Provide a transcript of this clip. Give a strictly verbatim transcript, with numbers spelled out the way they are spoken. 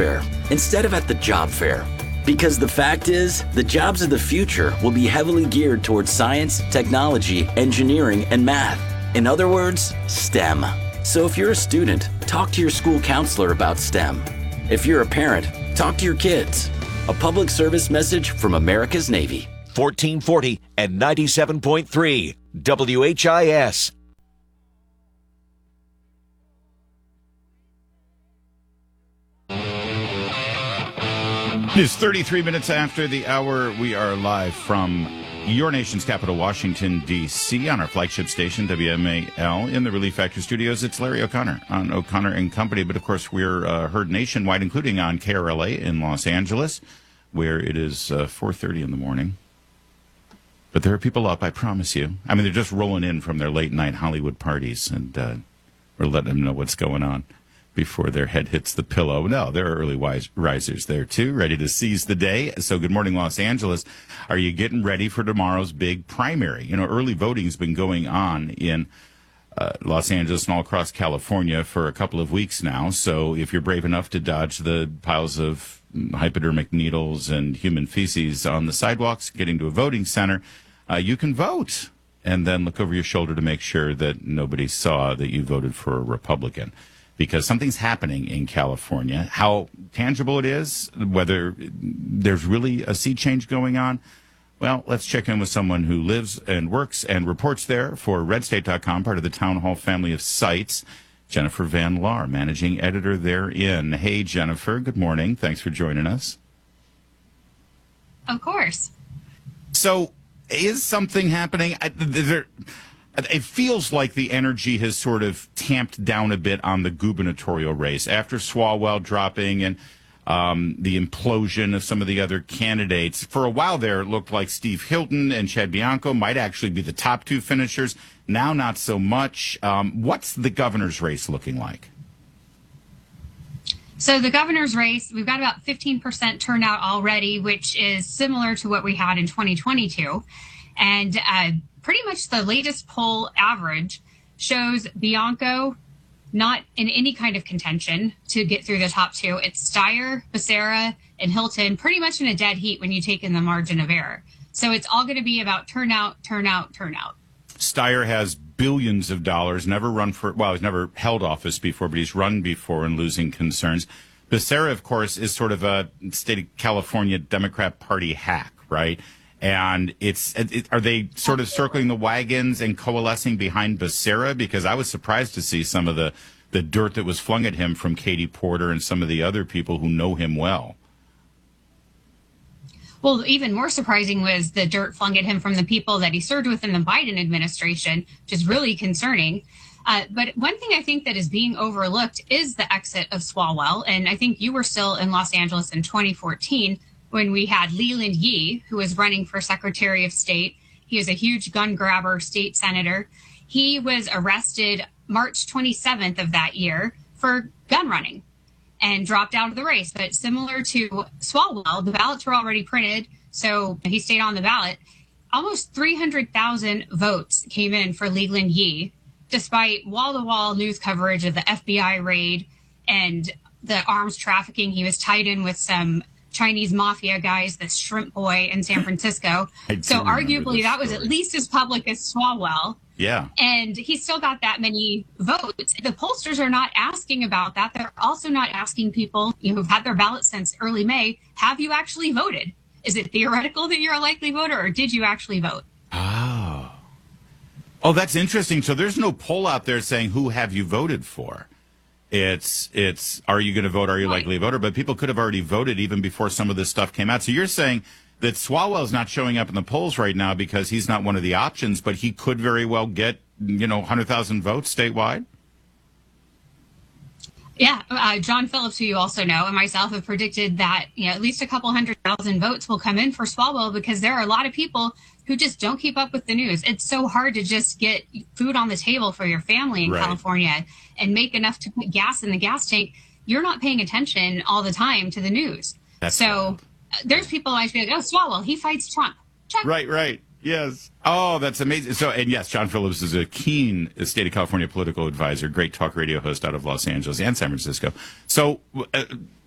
fair instead of at the job fair. Because the fact is, the jobs of the future will be heavily geared towards science, technology, engineering, and math. In other words, STEM. So if you're a student, talk to your school counselor about STEM. If you're a parent, talk to your kids. A public service message from America's Navy. fourteen forty and ninety-seven point three W H I S. It is thirty-three minutes after the hour. We are live from your nation's capital, Washington, D C, on our flagship station, W M A L, in the Relief Factor studios. It's Larry O'Connor on O'Connor and Company. But, of course, we're uh, heard nationwide, including on K R L A in Los Angeles, where it is uh, four thirty in the morning. But there are people up, I promise you. I mean, they're just rolling in from their late-night Hollywood parties, and uh, we're letting them know what's going on before their head hits the pillow. No, there are early wise risers there, too, ready to seize the day. So good morning, Los Angeles. Are you getting ready for tomorrow's big primary? You know, early voting has been going on in uh, Los Angeles and all across California for a couple of weeks now. So if you're brave enough to dodge the piles of hypodermic needles and human feces on the sidewalks, getting to a voting center, uh, you can vote. And then look over your shoulder to make sure that nobody saw that you voted for a Republican. Because something's happening in California. How tangible it is, whether there's really a sea change going on, well, let's check in with someone who lives and works and reports there for red state dot com, part of the Town Hall family of sites. Jennifer Van Laar, managing editor therein. Hey, Jennifer, good morning. Thanks for joining us. Of course. So, is something happening? I, there, It feels like the energy has sort of tamped down a bit on the gubernatorial race after Swalwell dropping and um, the implosion of some of the other candidates. For a while there, it looked like Steve Hilton and Chad Bianco might actually be the top two finishers. Now, not so much. Um, what's the governor's race looking like? So the governor's race, we've got about fifteen percent turnout already, which is similar to what we had in twenty twenty-two. And uh, pretty much the latest poll average shows Bianco not in any kind of contention to get through the top two. It's Steyer, Becerra, and Hilton pretty much in a dead heat when you take in the margin of error. So it's all going to be about turnout, turnout, turnout. Steyer has billions of dollars, never run for, well, he's never held office before, but he's run before and losing concerns. Becerra, of course, is sort of a state of California Democrat Party hack, right? And it's it, are they sort of circling the wagons and coalescing behind Becerra? Because I was surprised to see some of the, the dirt that was flung at him from Katie Porter and some of the other people who know him well. Well, even more surprising was the dirt flung at him from the people that he served with in the Biden administration, which is really concerning. Uh, but one thing I think that is being overlooked is the exit of Swalwell. And I think you were still in Los Angeles in twenty fourteen when we had Leland Yee, who was running for Secretary of State. He is a huge gun grabber state senator. He was arrested March twenty-seventh of that year for gun running and dropped out of the race. But similar to Swalwell, the ballots were already printed, so he stayed on the ballot. Almost three hundred thousand votes came in for Leland Yee, despite wall-to-wall news coverage of the F B I raid and the arms trafficking. He was tied in with some Chinese mafia guys, the shrimp boy in San Francisco. So arguably that was at least as public as Swalwell. Yeah. And he still got that many votes. The pollsters are not asking about that. They're also not asking people, you know, who've had their ballots since early May, have you actually voted? Is it theoretical that you're a likely voter, or did you actually vote? Oh. Oh, that's interesting. So there's no poll out there saying, who have you voted for? It's, it's, are you going to vote? Are you Right. likely a voter? But people could have already voted even before some of this stuff came out. So you're saying that Swalwell's not showing up in the polls right now because he's not one of the options, but he could very well get, you know, one hundred thousand votes statewide? Yeah, uh, John Phillips, who you also know, and myself have predicted that, you know, at least a couple hundred thousand votes will come in for Swalwell because there are a lot of people who just don't keep up with the news. It's so hard to just get food on the table for your family in Right. California and make enough to put gas in the gas tank. You're not paying attention all the time to the news. That's so wild. uh, there's people like, oh, Swalwell, he fights Trump. Check. Right, right. Yes. Oh, that's amazing. So, and yes, John Phillips is a keen state of California political advisor, great talk radio host out of Los Angeles and San Francisco. So, uh,